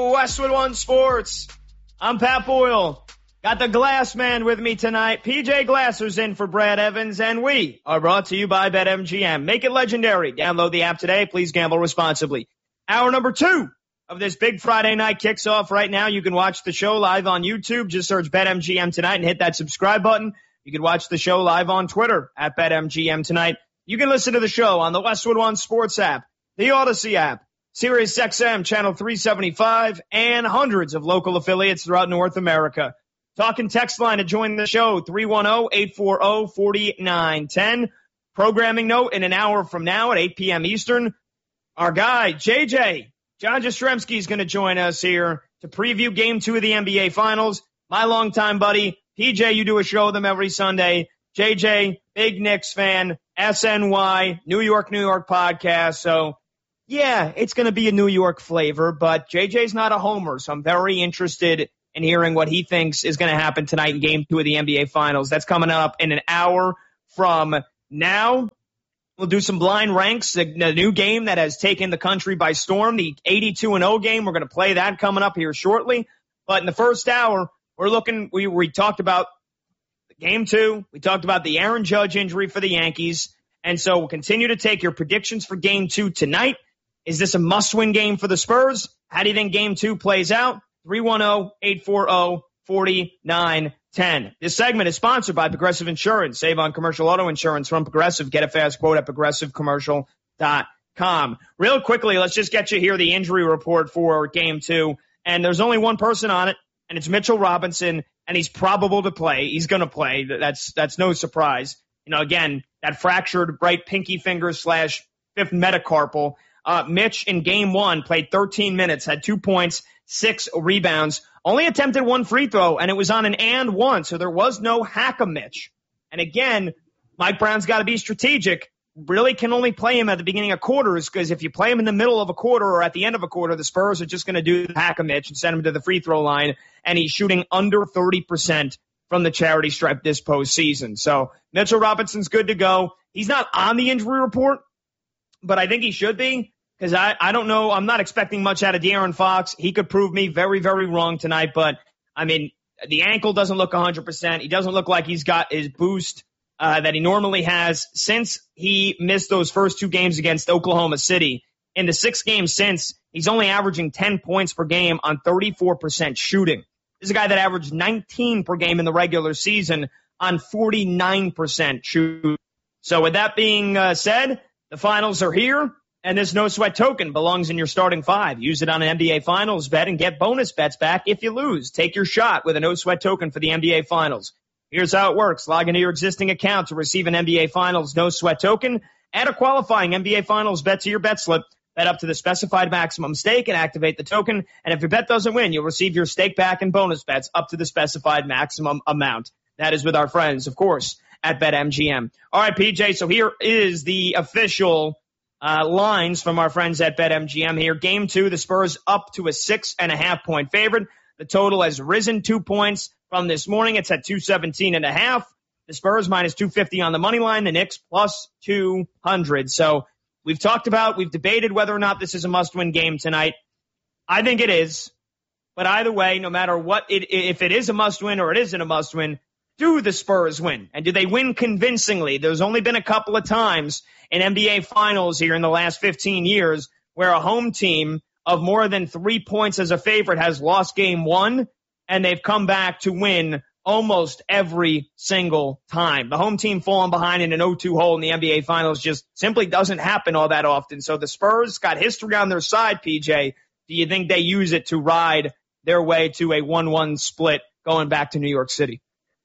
Westwood One Sports. I'm Pat Boyle. Got the Glass Man with me tonight. PJ Glasser's in for Brad Evans, and we are brought to you by BetMGM. Make it legendary. Download the app today. Please gamble responsibly. Hour number 2 of this big Friday night kicks off right now. You can watch the show live on YouTube. Just search BetMGM tonight and hit that subscribe button. You can watch the show live on Twitter at BetMGM tonight. You can listen to the show on the Westwood One Sports app, the Odyssey app, Sirius XM Channel 375, and hundreds of local affiliates throughout North America. Talk and text line to join the show, 310-840-4910. Programming note, in an hour from now at 8 p.m. Eastern, our guy, JJ, John Jastrzemski, is going to join us here to preview Game 2 of the NBA Finals. My longtime buddy, PJ, you do a show with them every Sunday. JJ, big Knicks fan, SNY, New York podcast. So, yeah, it's going to be a New York flavor, but JJ's not a homer, so I'm very interested in hearing what he thinks is going to happen tonight in Game 2 of the NBA Finals. That's coming up in an hour from now. We'll do some blind ranks, the new game that has taken the country by storm, the 82-0 game. We're going to play that coming up here shortly. But in the first hour, we talked about Game 2. We talked about the Aaron Judge injury for the Yankees. And so we'll continue to take your predictions for Game 2 tonight. Is this a must-win game for the Spurs? How do you think Game 2 plays out? 310-840-4910. This segment is sponsored by Progressive Insurance. Save on commercial auto insurance from Progressive. Get a fast quote at progressivecommercial.com. Real quickly, let's just get you here the injury report for Game 2. And there's only one person on it, and it's Mitchell Robinson, and he's probable to play. He's going to play. That's no surprise. Again, that fractured right pinky finger / fifth metacarpal. Mitch in Game 1 played 13 minutes, had 2 points, 6 rebounds, only attempted 1 free throw, and it was on an and 1, so there was no hack-a-Mitch. And again, Mike Brown's got to be strategic. Really can only play him at the beginning of quarters, because if you play him in the middle of a quarter or at the end of a quarter, the Spurs are just going to do the hack-a-Mitch and send him to the free throw line, and he's shooting under 30% from the charity stripe this postseason. So Mitchell Robinson's good to go. He's not on the injury report, but I think he should be. Because I don't know, I'm not expecting much out of De'Aaron Fox. He could prove me very, very wrong tonight. But, the ankle doesn't look 100%. He doesn't look like he's got his boost that he normally has since he missed those first 2 games against Oklahoma City. In the 6 games since, he's only averaging 10 points per game on 34% shooting. This is a guy that averaged 19 per game in the regular season on 49% shooting. So with that being said, the finals are here. And this no-sweat token belongs in your starting 5. Use it on an NBA Finals bet and get bonus bets back if you lose. Take your shot with a no-sweat token for the NBA Finals. Here's how it works. Log into your existing account to receive an NBA Finals no-sweat token. Add a qualifying NBA Finals bet to your bet slip. Bet up to the specified maximum stake and activate the token. And if your bet doesn't win, you'll receive your stake back in bonus bets up to the specified maximum amount. That is with our friends, of course, at BetMGM. All right, PJ, so here is the official lines from our friends at BetMGM here. Game 2, the Spurs up to a 6.5-point favorite. The total has risen 2 points from this morning. It's at 217.5. The Spurs minus 250 on the money line. The Knicks plus 200. So we've debated whether or not this is a must-win game tonight. I think it is. But either way, no matter what, if it is a must-win or it isn't a must-win, do the Spurs win? And do they win convincingly? There's only been a couple of times in NBA Finals here in the last 15 years where a home team of more than 3 points as a favorite has lost Game 1, and they've come back to win almost every single time. The home team falling behind in an 0-2 hole in the NBA Finals just simply doesn't happen all that often. So the Spurs got history on their side, PJ. Do you think they use it to ride their way to a 1-1 split going back to New York City?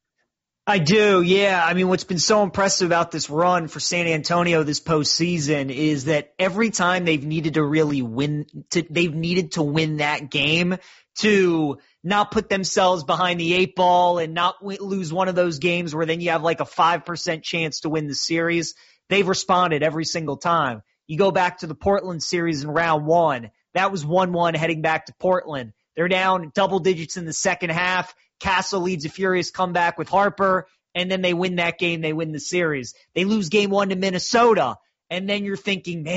I do, yeah. What's been so impressive about this run for San Antonio this postseason is that every time they've needed to really win, they've needed to win that game to not put themselves behind the 8 ball and not lose one of those games where then you have like a 5% chance to win the series. They've responded every single time. You go back to the Portland series in round 1. That was 1-1 heading back to Portland. They're down double digits in the second half. Castle leads a furious comeback with Harper, and then they win that game. They win the series. They lose Game 1 to Minnesota, and then you're thinking, man,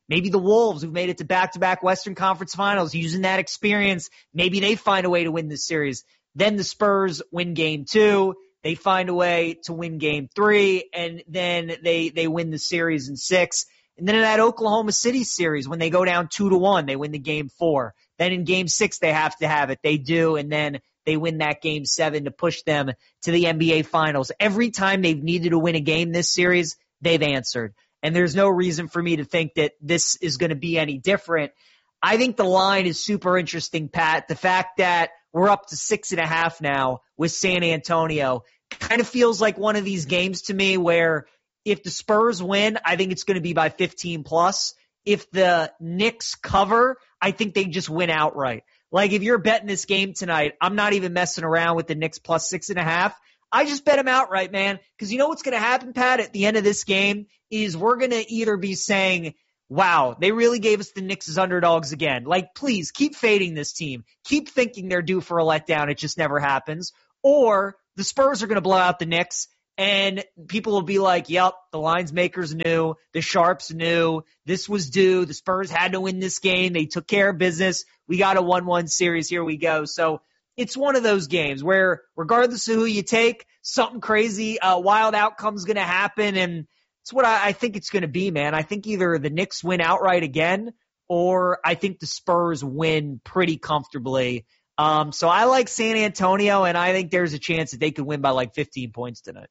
Maybe the Wolves, who've made it to back-to-back Western Conference Finals, using that experience, maybe they find a way to win this series. Then the Spurs win game 2. They find a way to win game 3, and then they win the series in 6. And then in that Oklahoma City series, when they go down 2-1, they win the game 4. Then in game 6, they have to have it. They do, and then they win that game 7 to push them to the NBA Finals. Every time they've needed to win a game this series, they've answered. And there's no reason for me to think that this is going to be any different. I think the line is super interesting, Pat. The fact that we're up to 6.5 now with San Antonio kind of feels like one of these games to me where if the Spurs win, I think it's going to be by 15 plus. If the Knicks cover, I think they just win outright. Like if you're betting this game tonight, I'm not even messing around with the Knicks plus 6.5. I just bet them outright, man. Because you know what's going to happen, Pat, at the end of this game is we're going to either be saying, wow, they really gave us the Knicks as underdogs again. Like, please, keep fading this team. Keep thinking they're due for a letdown. It just never happens. Or the Spurs are going to blow out the Knicks, and people will be like, yep, the lines makers knew, the Sharps knew, this was due, the Spurs had to win this game, they took care of business, we got a 1-1 series, here we go. So it's one of those games where regardless of who you take, something crazy, wild outcome's going to happen, and it's what I think it's going to be, man. I think either the Knicks win outright again, or I think the Spurs win pretty comfortably. So I like San Antonio, and I think there's a chance that they could win by like 15 points tonight.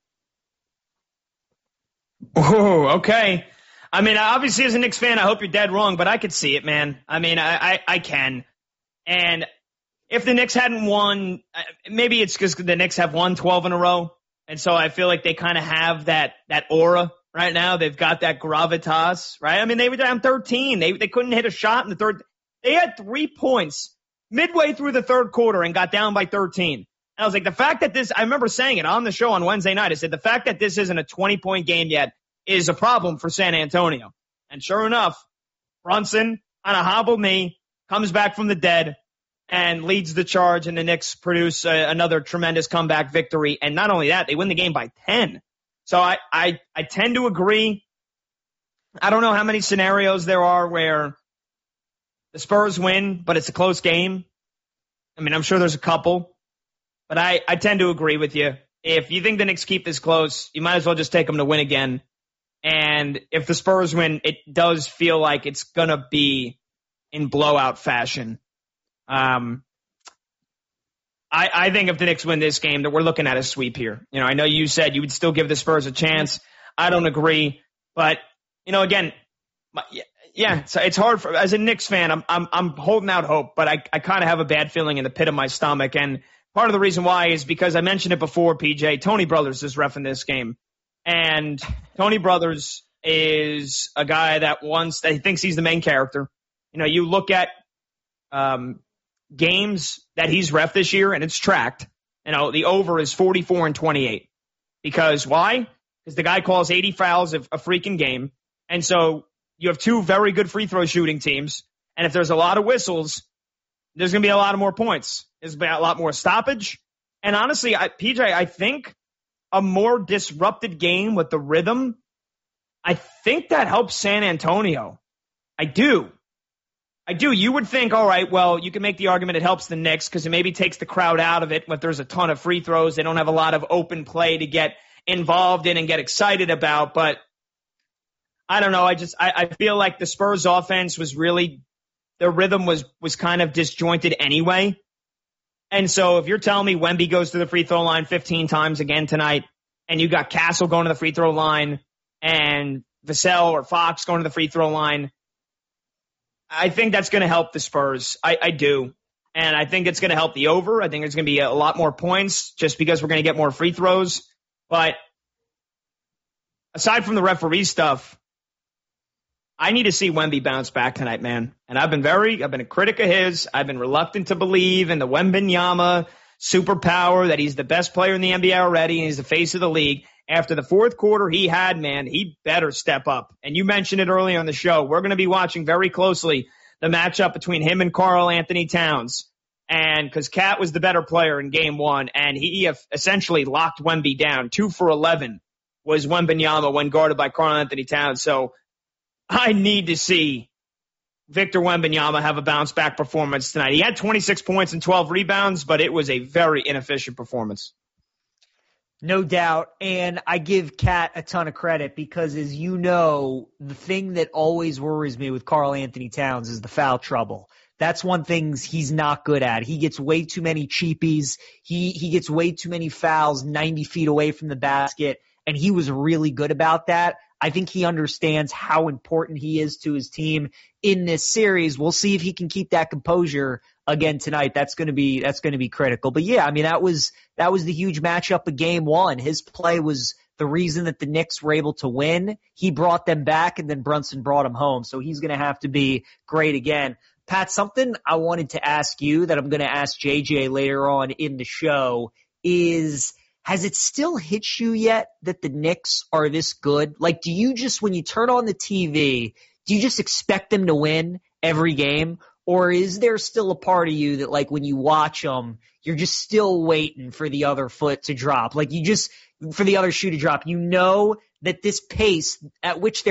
Oh, okay. I mean, obviously as a Knicks fan, I hope you're dead wrong, but I could see it, man. I mean, I can. And if the Knicks hadn't won, maybe it's because the Knicks have won 12 in a row. And so I feel like they kind of have that aura right now. They've got that gravitas, right? I mean, they were down 13. They couldn't hit a shot in the third. They had 3 points midway through the third quarter and got down by 13. And I was like, the fact that I remember saying it on the show on Wednesday night. I said, the fact that this isn't a 20-point game yet is a problem for San Antonio. And sure enough, Brunson on a hobbled knee comes back from the dead and leads the charge, and the Knicks produce another tremendous comeback victory. And not only that, they win the game by 10. So I tend to agree. I don't know how many scenarios there are where the Spurs win, but it's a close game. I mean, I'm sure there's a couple, but I tend to agree with you. If you think the Knicks keep this close, you might as well just take them to win again. And if the Spurs win, it does feel like it's going to be in blowout fashion. I think if the Knicks win this game, that we're looking at a sweep here. You know, I know you said you would still give the Spurs a chance. I don't agree, but you know, again, yeah, it's hard for as a Knicks fan. I'm holding out hope, but I kind of have a bad feeling in the pit of my stomach, and part of the reason why is because I mentioned it before. PJ, Tony Brothers is reffing this game, and Tony Brothers is a guy that he thinks he's the main character. You know, you look at games that he's ref this year, and it's tracked. You know, the over is 44-28. Because why? Because the guy calls 80 fouls a freaking game. And so you have two very good free throw shooting teams. And if there's a lot of whistles, there's going to be a lot of more points. There's going to be a lot more stoppage. And honestly, PJ, I think a more disrupted game with the rhythm, I think that helps San Antonio. I do. You would think, all right, well, you can make the argument it helps the Knicks because it maybe takes the crowd out of it. But there's a ton of free throws. They don't have a lot of open play to get involved in and get excited about. But I don't know. I feel like the Spurs offense was really, their rhythm was kind of disjointed anyway. And so if you're telling me Wemby goes to the free throw line 15 times again tonight, and you got Castle going to the free throw line and Vassell or Fox going to the free throw line, I think that's going to help the Spurs. I do. And I think it's going to help the over. I think there's going to be a lot more points just because we're going to get more free throws. But aside from the referee stuff, I need to see Wemby bounce back tonight, man. And I've been a critic of his. I've been reluctant to believe in the Wembanyama superpower that he's the best player in the NBA already and he's the face of the league. After the fourth quarter he better step up. And you mentioned it earlier on the show. We're going to be watching very closely the matchup between him and Karl Anthony Towns. And because Cat was the better player in game one, and he essentially locked Wemby down. 2 for 11 was Wembanyama when guarded by Karl Anthony Towns. So I need to see Victor Wembanyama have a bounce-back performance tonight. He had 26 points and 12 rebounds, but it was a very inefficient performance. No doubt. And I give Kat a ton of credit because, as you know, the thing that always worries me with Karl Anthony Towns is the foul trouble. That's one thing he's not good at. He gets way too many cheapies. He gets way too many fouls 90 feet away from the basket, and he was really good about that. I think he understands how important he is to his team in this series. We'll see if he can keep that composure again tonight. That's going to be critical. But yeah, I mean, that was the huge matchup of game one. His play was the reason that the Knicks were able to win. He brought them back, and then Brunson brought him home. So he's going to have to be great again. Pat, something I wanted to ask you that I'm going to ask JJ later on in the show is, has it still hit you yet that the Knicks are this good? Like, do you just, when you turn on the TV, do you just expect them to win every game? Or is there still a part of you that, like, when you watch them, you're just still waiting for the other foot to drop? Like, for the other shoe to drop. You know that this pace at which they're